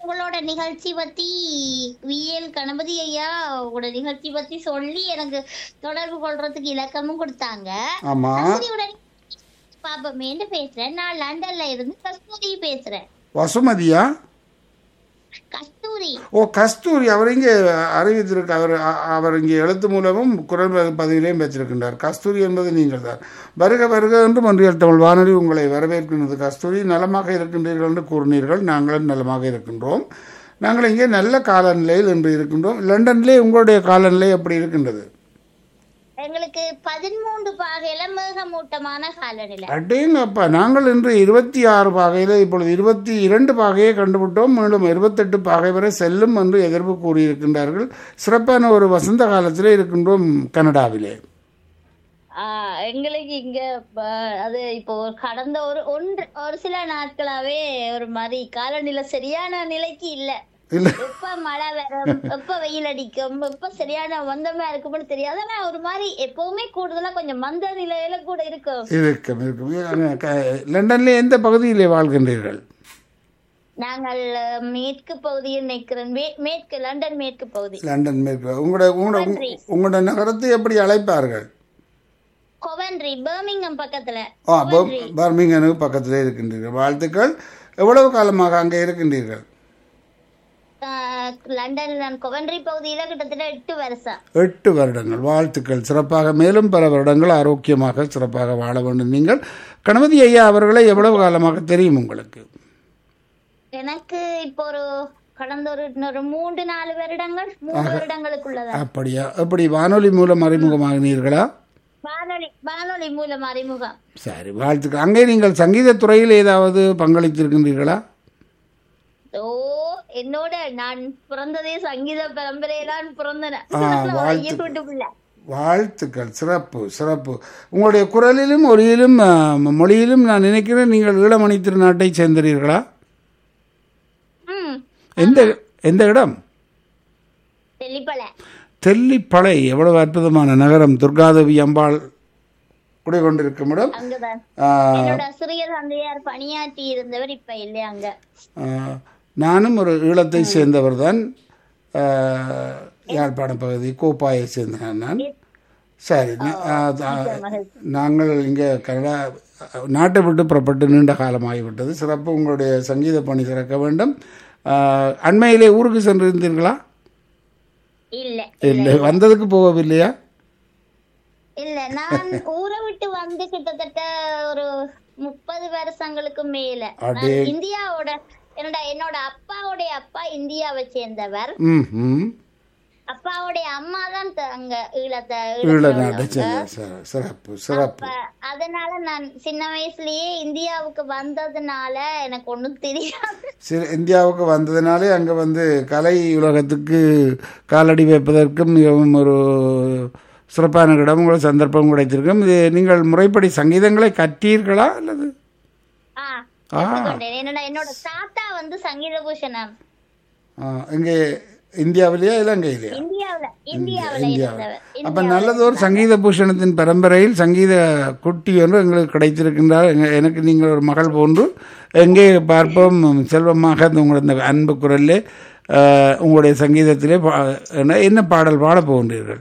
உங்களோட நிகழ்ச்சி பத்தி விஎல் கணபதி ஐயா உங்களோட நிகழ்ச்சி பத்தி சொல்லி எனக்கு தொடர்பு கொள்றதுக்கு இலக்கமும் கொடுத்தாங்க. ஆமா, கஸ்தூரியுடன் பாப்பமேன்னு பேசுறேன். நான் லண்டன்ல இருந்து கஸ்தூரி பேசுறேன். வசுமதியா? கஸ்தூரி. ஓ, கஸ்தூரி. அவர் இங்கே அறிவித்திருக்க அவர் இங்கே எழுத்து மூலமும் குரல் பதிவிலையும் வச்சிருக்கின்றார். கஸ்தூரி என்பது நீங்கள் தான். வருக வருக என்று மொன்றியல் தமிழ் வானொலி உங்களை வரவேற்கின்றது. கஸ்தூரி, நலமாக இருக்கின்றீர்கள் என்று கூறினீர்கள். நாங்களும் நலமாக இருக்கின்றோம். நாங்கள் இங்கே நல்ல காலநிலையில் இன்று இருக்கின்றோம். லண்டன்லே உங்களுடைய காலநிலை எப்படி இருக்கின்றது? எங்களுக்கு 13 பாகையில மேகமூட்டமான காலநிலை. அடேங்கப்பா, நாங்கள் இன்று 26 பாகையில் இப்பொழுது 22 பாகையை கண்டுவிட்டோம். மேலும் 28 பாகை வரை செல்லும் என்று எதிர்ப்பு கூறியிருக்கின்றார்கள். சிறப்பான ஒரு வசந்த காலத்திலே இருக்கின்றோம் கனடாவிலே. எங்களுக்கு இங்க அது இப்போ கடந்த ஒரு சில நாட்களாவே ஒரு மாதிரி காலநிலை சரியான நிலைக்கு இல்ல. எப்ப மழை வரும், எப்ப வெயில் அடிக்கும், எப்ப சரியான மந்தமா இருக்கும்னு தெரியாது. ஆனா ஒரு மாதிரி எப்பவுமே கூடுதலா கொஞ்சம் மந்த நிலையில கூட இருக்கும். லண்டன்ல எந்த பகுதியிலே வாழ்கின்றீர்கள்? நாங்கள் மேற்கு பகுதியில் நிற்கிறோம். மேற்கு லண்டன் மேற்கு பகுதி. லண்டன் மேற்கு. உங்களோட நகரத்தை எப்படி அழைப்பார்கள்? கொவென்ட்ரி, பர்மிங்ஹாம் பக்கத்துல. பர்மிங்ஹாமுக்கு பக்கத்திலே இருக்கின்றீர்கள். வாழ்த்துக்கள். எவ்வளவு காலமாக அங்கே இருக்கின்றீர்கள்? லண்டன் நான் கொவென்ட்ரி பகுதியில கிட்டத்தட்ட 8 வருஷம். 8 வருடங்கள். வாழ்த்துக்கள். சிறப்பாக மேலும் பல வருடங்கள் ஆரோக்கியமாக சிறப்பாக வாழ வேண்டும். நீங்கள் கணபதி ஐயா அவர்களை எவ்வளவு காலமாக தெரியும் உங்களுக்கு? எனக்கு இப்போ கடந்த ஒரு 3-4 வருடங்கள், 3 வருடங்களுக்குள்ளதான். அப்படியா? எப்படி வானொலி மூலம் அறிமுகமாகினீர்களா? வானொலி மூலம் அறிமுகம். சரி, வாழ்த்துக்கள். அங்கே நீங்கள் சங்கீத துறையில் ஏதாவது பங்களித்திருக்கின்றீர்களா? என்னோட நான் பிறந்ததே சங்கீத பரம்பரையிலான் பிறந்தன. வாழ்த்துக்கள். சிறப்பு சிறப்பு. உங்களுடைய குரலிலும் ஒலியிலும் மொழியிலும் நான் நினைக்கிறேன் நீங்கள் ஈழமணி திருநாட்டை சேர்ந்தீர்களா? எந்த இடம்? தெல்லிப்பளை. எவ்வளவு அற்புதமான நகரம். துர்காதேவி அம்பாள் குடிகொண்டிருக்கும் இடம். சிறிய தந்தையார் பணியாற்றி இருந்தவர், இப்ப இல்லையா அங்க. நானும் ஒரு ஈழத்தை சேர்ந்தவர் தான். யாழ்ப்பாண பகுதி கோப்பாயை சேர்ந்தேன் நான். சரி, நாங்கள் இங்கே கனடா நாட்டை விட்டு புறப்பட்டு நீண்ட காலமாகிவிட்டது. சிறப்பு. உங்களுடைய சங்கீத பணி சிறக்க வேண்டும். அண்மையிலே ஊருக்கு சென்றிருந்தீர்களா? இல்லை. வந்ததுக்கு போகவில்லையா? இல்ல, நான் ஊரை விட்டு வந்து கிட்டத்தட்ட ஒரு 30 வருஷங்களுக்கு மேல. இந்தியாவோட என்னோட அப்பாவுடைய அப்பா இந்தியாவை சேர்ந்தவர். அப்பாவுடைய அம்மா தான் அங்க சிறப்பு சிறப்பு. அதனால நான் சின்ன வயசுலயே இந்தியாவுக்கு வந்ததுனால எனக்கு ஒண்ணும் தெரியாது. இந்தியாவுக்கு வந்ததுனாலே அங்க வந்து கலை உலகத்துக்கு காலடி வைப்பதற்கும் மிகவும் ஒரு சிறப்பான இடம், உங்களுக்கு சந்தர்ப்பம் கிடைத்திருக்கும். இது நீங்கள் முறைப்படி சங்கீதங்களை கற்றீர்களா அல்லது? என்னோட தாத்தா வந்து சங்கீத பூஷணம். இங்கே இந்தியாவிலேயா இலங்கையிலேயா? இந்தியாவில். அப்ப நல்லதொரு சங்கீத பூஷணத்தின் பரம்பரையில் சங்கீத குட்டி ஒன்று எங்களுக்கு கிடைத்திருக்கின்றார். எனக்கு நீங்கள் ஒரு மகள் போன்று எங்கே பார்ப்போம். செல்வமாக உங்களோட அன்பு குரல்லே உங்களுடைய சங்கீதத்திலே என்ன பாடல் பாட போகின்றீர்கள்?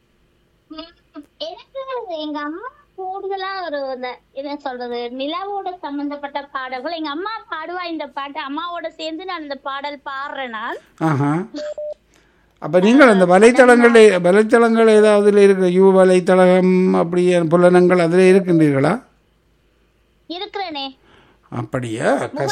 எங்க அம்மா கூடுதலா என்ன சொல்றது, நிலாவோட சம்பந்தப்பட்ட பாடல்கள் எங்க அம்மா பாடுவா. இந்த பாட்டு அம்மாவோட சேர்ந்து நான் இந்த பாடல் பாடுறேன் நான். அப்ப நீங்கள் அந்த வலைத்தளங்கள் ஏதாவது இருக்கு? வலைத்தளம் அப்படி புலனங்கள் அதுல இருக்கின்றீர்களா? இருக்கிறேனே. அப்படியா?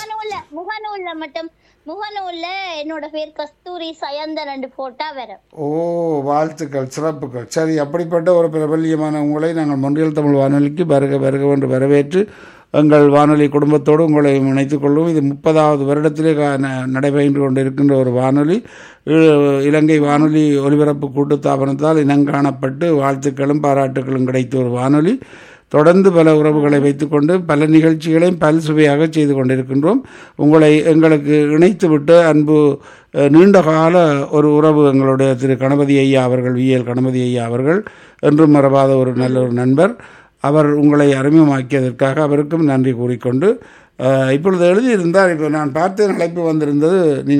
முகநூல்ல என்னோட பேர் கஸ்தூரி சயந்தன் போட்டா வர. ஓ, வாழ்த்துக்கள், சிறப்புகள். சரி, அப்படிப்பட்ட ஒரு பிரபல்யமான உங்களை நாங்கள் மொன்றியல் தமிழ் வானொலிக்கு வருக வருக என்று வரவேற்று எங்கள் வானொலி குடும்பத்தோடு உங்களை இணைத்துக் கொள்வோம். இது 30வது வருடத்திலே நடைபெற்று கொண்டிருக்கின்ற ஒரு வானொலி. இலங்கை வானொலி ஒலிபரப்பு கூட்டுத்தாபனத்தால் இனங்காணப்பட்டு வாழ்த்துக்களும் பாராட்டுகளும் கிடைத்த ஒரு வானொலி. தொடர்ந்து பல உறவுகளை வைத்துக்கொண்டு பல நிகழ்ச்சிகளையும் பல் சுவையாக செய்து கொண்டிருக்கின்றோம். உங்களை எங்களுக்கு இணைத்துவிட்டு அன்பு நீண்ட கால ஒரு உறவு எங்களுடைய திரு கணபதி ஐயா அவர்கள், விஎல் கணபதி ஐயா அவர்கள், என்றும் மறவாத ஒரு நல்ல ஒரு நண்பர். அவர் உங்களை அறிமுகமாக்கியதற்காக அவருக்கும் நன்றி கூறிக்கொண்டு இப்பொழுது எழுதியிருந்தார். இப்போ நான் பார்த்து அழைப்பு வந்திருந்தது.